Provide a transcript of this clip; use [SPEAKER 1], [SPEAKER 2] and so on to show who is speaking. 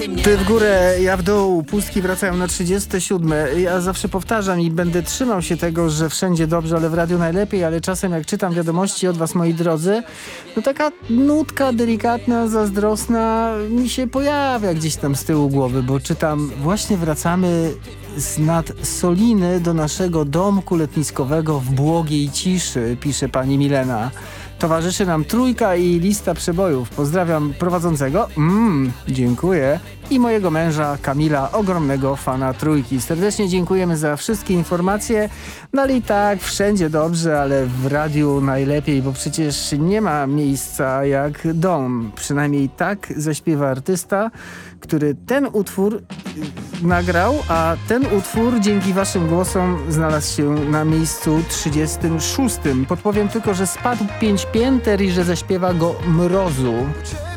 [SPEAKER 1] Ty w górę, ja w dół, pustki wracają na 37. Ja zawsze powtarzam i będę trzymał się tego, że wszędzie dobrze, ale w radiu najlepiej, ale czasem jak czytam wiadomości od was, moi drodzy, to taka nutka delikatna, zazdrosna mi się pojawia gdzieś tam z tyłu głowy, bo czytam, właśnie wracamy z nad Soliny do naszego domku letniskowego w błogiej ciszy, pisze pani Milena. Towarzyszy nam trójka i lista przebojów. Pozdrawiam prowadzącego. Dziękuję. I mojego męża Kamila, ogromnego fana trójki. Serdecznie dziękujemy za wszystkie informacje. No ale i tak wszędzie dobrze, ale w radiu najlepiej, bo przecież nie ma miejsca jak dom. Przynajmniej tak zaśpiewa artysta, który ten utwór nagrał, a ten utwór dzięki waszym głosom znalazł się na miejscu 36. Podpowiem tylko, że spadł 5 pięter i że zaśpiewa go Mrozu.